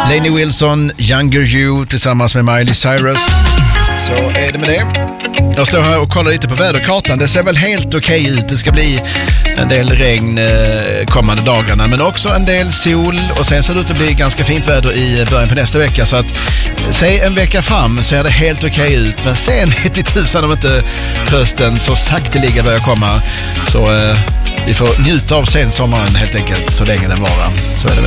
Lainey Wilson, Younger You tillsammans med Miley Cyrus. Så är det med det. Jag står här och kollar lite på väderkartan. Det ser väl helt okej ut. Det ska bli en del regn kommande dagarna, men också en del sol, och sen ser det ut att bli ganska fint väder i början på nästa vecka. Så att säg en vecka fram så är det helt okej ut, men sen vet i tusan om inte hösten så sakteliga börjar komma. Så vi får njuta av sen sommaren helt enkelt så länge den varar. Så är det.